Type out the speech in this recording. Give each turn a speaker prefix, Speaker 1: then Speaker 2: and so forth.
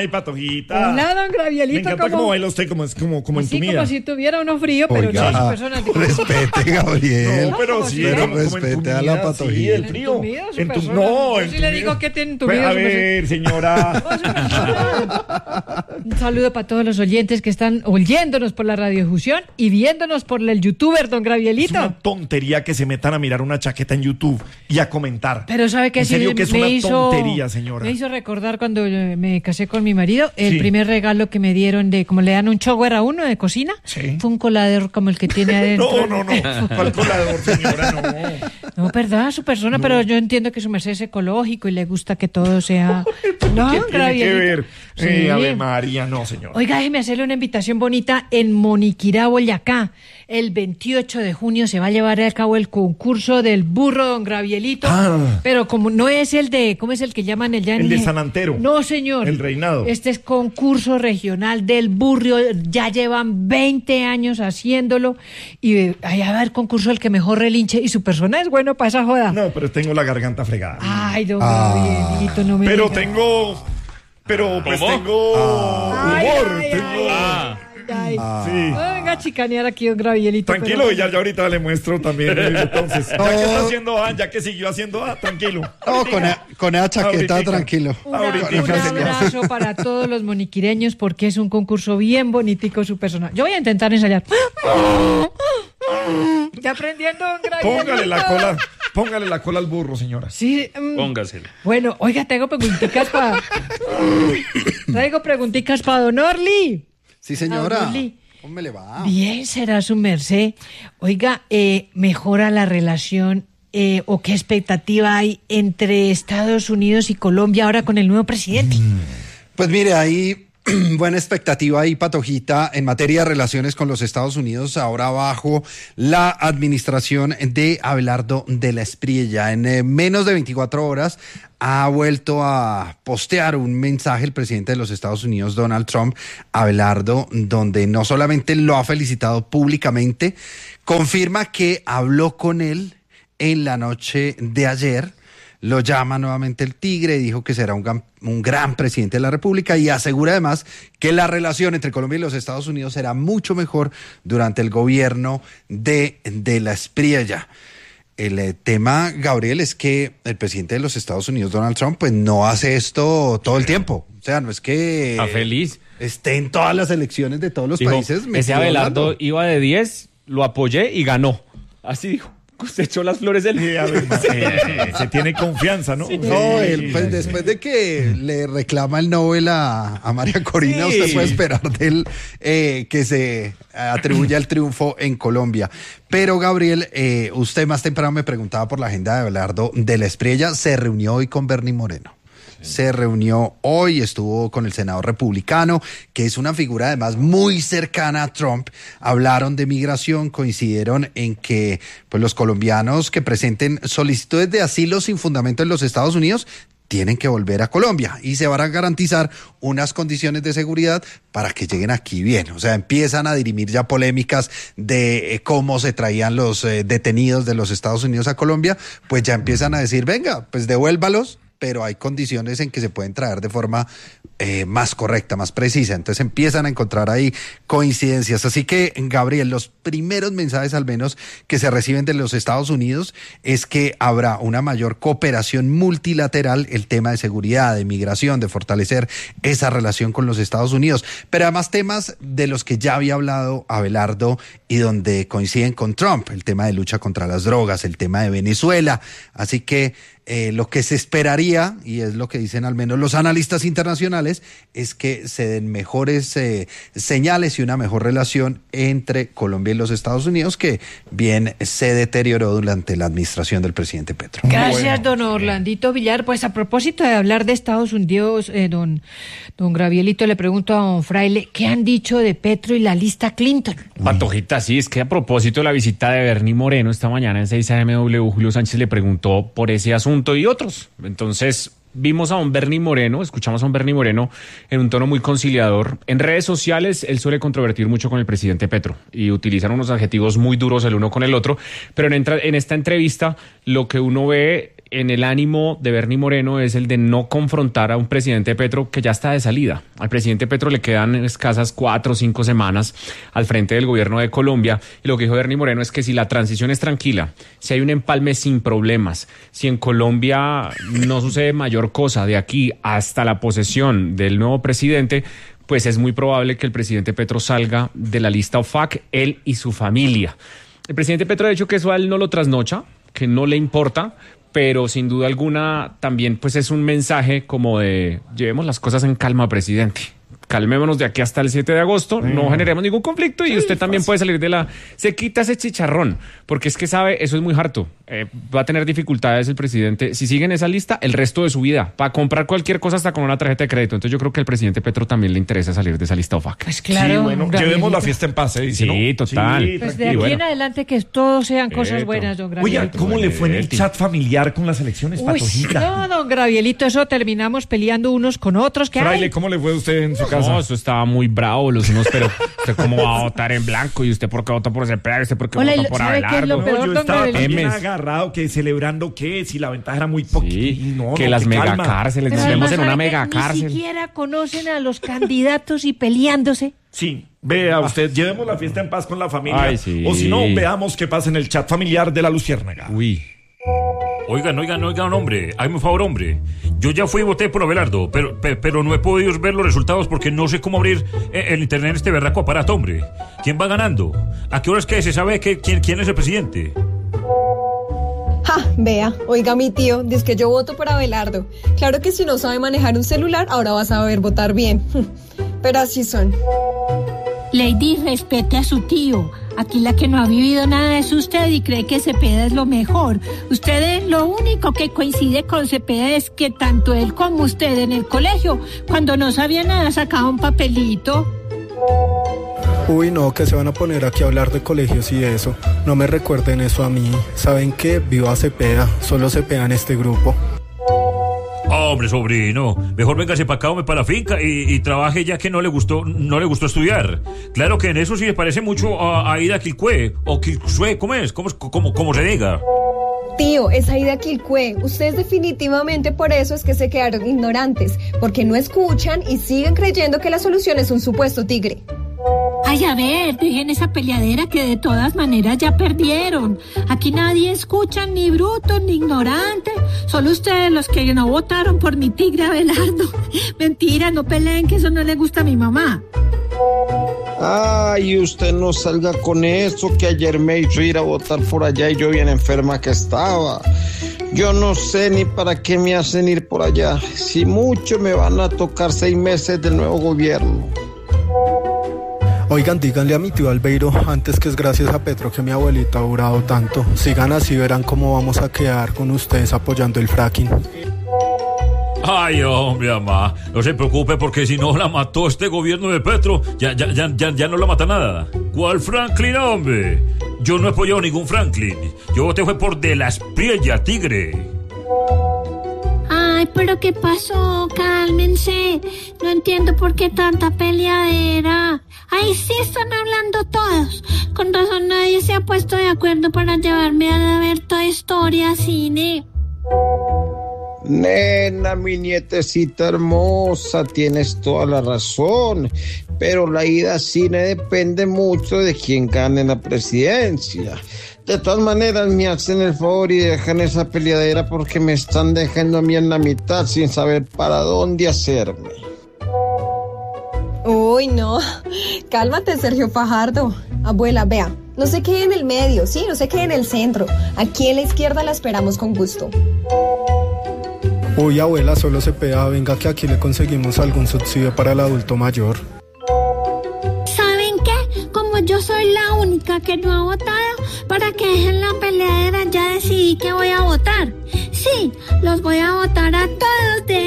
Speaker 1: Ay, Patojita.
Speaker 2: Hola, don Gravielito.
Speaker 1: Me encanta cómo baila usted, como
Speaker 2: así
Speaker 1: entumida.
Speaker 2: como si tuviera uno frío, pero
Speaker 3: Oiga,
Speaker 2: no, su persona.
Speaker 3: respete, Gabriel.
Speaker 1: No, pero sí,
Speaker 3: pero
Speaker 1: como
Speaker 3: respete a la
Speaker 1: entumida,
Speaker 3: Patojita.
Speaker 1: Sí, el frío.
Speaker 2: Entumido, su
Speaker 1: Entum-
Speaker 2: persona.
Speaker 1: No,
Speaker 2: Yo sí le digo que tiene
Speaker 1: Pues,
Speaker 2: entumido
Speaker 1: a
Speaker 2: su persona.
Speaker 1: ver, señora.
Speaker 2: Oh, su persona. Un saludo para todos los oyentes que están oyéndonos por la radiodifusión y viéndonos por el youtuber, don
Speaker 1: Es
Speaker 2: Gravielito.
Speaker 1: una tontería que se metan a mirar una chaqueta en YouTube y a comentar.
Speaker 2: Pero ¿sabe qué?
Speaker 1: En serio que es una tontería, señora.
Speaker 2: Me hizo recordar cuando me casé con mi marido, el
Speaker 1: Sí.
Speaker 2: primer regalo que me dieron de, como le dan un shower a uno de cocina,
Speaker 1: Sí.
Speaker 2: fue un colador como el que tiene adentro.
Speaker 1: No. ¿Cuál colador, señora? No.
Speaker 2: No, ¿verdad? Su persona, pero yo entiendo que su merced es ecológico y le gusta que todo sea... No,
Speaker 1: ¿Qué tiene que
Speaker 2: Gravielito.
Speaker 1: ver?
Speaker 2: Sí.
Speaker 1: Ave María, no, señor.
Speaker 2: Oiga, déjeme hacerle una invitación bonita en Moniquirá, Boyacá. El 28 de junio se va a llevar a cabo el concurso del burro, don Gravielito.
Speaker 1: Ah.
Speaker 2: Pero como no es el de, ¿cómo es el que llaman el ya?
Speaker 1: El de San Antero.
Speaker 2: No, señor.
Speaker 1: El Reinado.
Speaker 2: Este es concurso regional del burro. Ya llevan 20 años haciéndolo. Y ahí va a haber concurso del que mejor relinche. Y su persona es bueno para esa joda.
Speaker 1: No, pero tengo la garganta fregada.
Speaker 2: Ay, don Gravielito, no me
Speaker 1: Pero
Speaker 2: diga.
Speaker 1: tengo humor.
Speaker 2: Ay.
Speaker 1: Sí.
Speaker 2: No venga a chicanear aquí, don Gravielito.
Speaker 1: Tranquilo,
Speaker 2: pero-
Speaker 1: y ya ahorita le muestro también. Entonces, ya que está haciendo A, ya que siguió haciendo A, tranquilo.
Speaker 3: No, con esa chaqueta,
Speaker 1: Ahoritica.
Speaker 3: tranquilo.
Speaker 2: Un
Speaker 1: Ahoritica, señor.
Speaker 2: abrazo para todos los moniquireños porque es un concurso bien bonitico su persona. Yo voy a intentar ensayar. ¿Ya aprendiendo, don Gravielito?
Speaker 1: Póngale la cola al burro, señora.
Speaker 2: Sí.
Speaker 4: Póngasela.
Speaker 2: Bueno, oiga, traigo preguntitas para don Orly.
Speaker 3: Sí, señora.
Speaker 2: Orly.
Speaker 3: ¿Cómo me le va?
Speaker 2: Bien, será su merced. Oiga, ¿mejora la relación o qué expectativa hay entre Estados Unidos y Colombia ahora con el nuevo presidente?
Speaker 3: Pues mire, hay buena expectativa ahí, Patojita, en materia de relaciones con los Estados Unidos, ahora bajo la administración de Abelardo de la Espriella. En menos de 24 horas ha vuelto a postear un mensaje el presidente de los Estados Unidos, Donald Trump, Abelardo, donde no solamente lo ha felicitado públicamente, confirma que habló con él en la noche de ayer. Lo llama nuevamente el Tigre, dijo que será un gran presidente de la República y asegura además que la relación entre Colombia y los Estados Unidos será mucho mejor durante el gobierno de la Espriella. El tema, Gabriel, es que el presidente de los Estados Unidos, Donald Trump, pues no hace esto todo el tiempo. O sea, no es que
Speaker 4: Está feliz.
Speaker 3: esté en todas las elecciones de todos los
Speaker 4: Dijo,
Speaker 3: países.
Speaker 4: ese
Speaker 3: metido
Speaker 4: Abelardo
Speaker 3: hablando.
Speaker 4: iba de 10, lo apoyé y ganó. Así dijo. Usted echó las flores del...
Speaker 1: Sí, a ver, se tiene confianza, ¿no?
Speaker 3: No, él, pues después de que le reclama el Nobel a María Corina,
Speaker 4: Sí.
Speaker 3: usted puede esperar de él que se atribuya el triunfo en Colombia. Pero, Gabriel, usted más temprano me preguntaba por la agenda de Abelardo de la Espriella. Se reunió hoy con Bernie Moreno. Se reunió hoy, estuvo con el senador republicano, que es una figura además muy cercana a Trump. Hablaron de migración, coincidieron en que pues, los colombianos que presenten solicitudes de asilo sin fundamento en los Estados Unidos tienen que volver a Colombia y se van a garantizar unas condiciones de seguridad para que lleguen aquí bien. O sea, empiezan a dirimir ya polémicas de cómo se traían los detenidos de los Estados Unidos a Colombia, pues ya empiezan a decir, venga, pues devuélvalos, pero hay condiciones en que se pueden traer de forma más correcta, más precisa. Entonces empiezan a encontrar ahí coincidencias. Así que, Gabriel, los primeros mensajes al menos que se reciben de los Estados Unidos es que habrá una mayor cooperación multilateral, el tema de seguridad, de migración, de fortalecer esa relación con los Estados Unidos. Pero además temas de los que ya había hablado Abelardo y donde coinciden con Trump, el tema de lucha contra las drogas, el tema de Venezuela. Así que lo que se esperaría, y es lo que dicen al menos los analistas internacionales, es que se den mejores señales y una mejor relación entre Colombia y los Estados Unidos, que bien se deterioró durante la administración del presidente Petro.
Speaker 2: Gracias, don Orlandito Villar. Pues a propósito de hablar de Estados Unidos, don Gravielito, le pregunto a don Fraile, ¿qué han dicho de Petro y la lista Clinton?
Speaker 4: Patojita, sí, es que a propósito de la visita de Bernie Moreno esta mañana en 6 AMW, Julio Sánchez le preguntó por ese asunto y otros. Entonces vimos a un Bernie Moreno, escuchamos a un Bernie Moreno en un tono muy conciliador. En redes sociales él suele controvertir mucho con el presidente Petro y utilizan unos adjetivos muy duros el uno con el otro, pero en esta entrevista lo que uno ve en el ánimo de Bernie Moreno es el de no confrontar a un presidente Petro que ya está de salida. Al presidente Petro le quedan escasas 4 o 5 semanas al frente del gobierno de Colombia, y lo que dijo Bernie Moreno es que si la transición es tranquila, si hay un empalme sin problemas, si en Colombia no sucede mayor cosa de aquí hasta la posesión del nuevo presidente, pues es muy probable que el presidente Petro salga de la lista OFAC, él y su familia. El presidente Petro ha dicho que eso a él no lo trasnocha, que no le importa, pero sin duda alguna también pues es un mensaje como de llevemos las cosas en calma, presidente. Calmémonos de aquí hasta el 7 de agosto, no generemos ningún conflicto y usted también puede salir de la... Se quita ese chicharrón, porque es que sabe, eso es muy harto. Va a tener dificultades el presidente, si sigue en esa lista, el resto de su vida, para comprar cualquier cosa hasta con una tarjeta de crédito. Entonces yo creo que al presidente Petro también le interesa salir de esa lista OFAC.
Speaker 2: Pues claro.
Speaker 1: Sí, bueno, llevemos la fiesta en paz, dice,
Speaker 4: sí,
Speaker 1: ¿no?
Speaker 4: total.
Speaker 1: Sí,
Speaker 2: pues de aquí en adelante que todos sean cosas buenas, don Gravielito.
Speaker 1: Oiga, ¿cómo le fue en el chat familiar con las elecciones, Patojita?
Speaker 2: No, don Gravielito, eso terminamos peleando unos con otros. ¿Qué
Speaker 1: Fraile,
Speaker 2: hay?
Speaker 1: ¿cómo le fue a usted en su casa?
Speaker 4: No, eso estaba muy bravo los unos, pero ¿usted cómo va a votar en blanco? ¿Y usted por qué vota por Cepeda? ¿Y usted por qué
Speaker 2: Hola,
Speaker 4: vota por
Speaker 2: ¿sabe qué es
Speaker 4: Abelardo?
Speaker 2: lo peor,
Speaker 1: yo
Speaker 2: don
Speaker 1: estaba
Speaker 2: Gravielito?
Speaker 1: también agarrado, que celebrando que si la ventaja era muy poquita.
Speaker 4: Sí,
Speaker 1: No,
Speaker 4: que
Speaker 1: no,
Speaker 4: las
Speaker 1: calma.
Speaker 4: megacárceles,
Speaker 2: Pero
Speaker 4: nos vemos
Speaker 2: además,
Speaker 4: en una
Speaker 2: ¿sabe qué?
Speaker 4: megacárcel.
Speaker 2: Ni siquiera conocen a los candidatos y peleándose.
Speaker 1: Sí, vea usted, llevemos la fiesta en paz con la familia.
Speaker 4: Ay, sí.
Speaker 1: O si no, veamos qué pasa en el chat familiar de la Luciérnaga.
Speaker 4: Uy.
Speaker 5: Oigan, hombre, hágame un favor, hombre. Yo ya fui y voté por Abelardo, pero no he podido ver los resultados porque no sé cómo abrir el internet en este berraco aparato, hombre. ¿Quién va ganando? ¿A qué horas que se sabe quién es el presidente?
Speaker 6: Ja, vea, oiga mi tío, dice que yo voto por Abelardo. Claro que si no sabe manejar un celular, ahora va a saber votar bien. Pero así son.
Speaker 7: Lady, respete a su tío. Aquí la que no ha vivido nada es usted y cree que Cepeda es lo mejor. Usted lo único que coincide con Cepeda es que tanto él como usted en el colegio, cuando no sabía nada, sacaba un papelito.
Speaker 8: Uy, no, que se van a poner aquí a hablar de colegios y eso. No me recuerden eso a mí. ¿Saben qué? Viva Cepeda. Solo Cepeda en este grupo.
Speaker 5: Hombre, sobrino, mejor véngase para acá, para la finca y trabaje ya que no le gustó estudiar. Claro que en eso sí le parece mucho a Ida Quilcue, o Quilcue, ¿cómo es? ¿Cómo se diga?
Speaker 6: Tío, es Aida Quilcue. Ustedes definitivamente por eso es que se quedaron ignorantes, porque no escuchan y siguen creyendo que la solución es un supuesto tigre.
Speaker 7: Ay, a ver, dejen esa peleadera que de todas maneras ya perdieron. Aquí nadie escucha, ni bruto, ni ignorante. Solo ustedes los que no votaron por mi tigre Abelardo. Mentira, no peleen, que eso no le gusta a mi mamá.
Speaker 9: Ay, usted no salga con eso, que ayer me hizo ir a votar por allá y yo bien enferma que estaba. Yo no sé ni para qué me hacen ir por allá. Si mucho me van a tocar 6 meses del nuevo gobierno.
Speaker 8: Oigan, díganle a mi tío Albeiro, antes que es gracias a Petro que mi abuelita ha durado tanto. Sigan así, verán cómo vamos a quedar con ustedes apoyando el fracking.
Speaker 5: Ay, hombre, mamá, no se preocupe porque si no la mató este gobierno de Petro, ya no la mata nada. ¿Cuál Franklin, hombre? Yo no he apoyado ningún Franklin. Yo voté fue por De la Espriella, tigre.
Speaker 7: Ay, pero ¿qué pasó? Cálmense. No entiendo por qué tanta peleadera. Ay, sí están hablando todos. Con razón nadie se ha puesto de acuerdo para llevarme a ver Toy Story a cine.
Speaker 9: Nena, mi nietecita hermosa, tienes toda la razón, pero la ida a cine depende mucho de quién gane la presidencia. De todas maneras, me hacen el favor y dejan esa peleadera porque me están dejando a mí en la mitad sin saber para dónde hacerme.
Speaker 6: Uy, no. Cálmate, Sergio Fajardo. Abuela, vea, no se quede en el medio, sí, no se quede en el centro. Aquí en la izquierda la esperamos con gusto.
Speaker 8: Uy, abuela, solo Cepeda, venga que aquí le conseguimos algún subsidio para el adulto mayor.
Speaker 7: ¿Saben qué? Como yo soy la única que no ha votado, para que dejen la peleadera, ya decidí que voy a votar. Sí, los voy a votar a todos de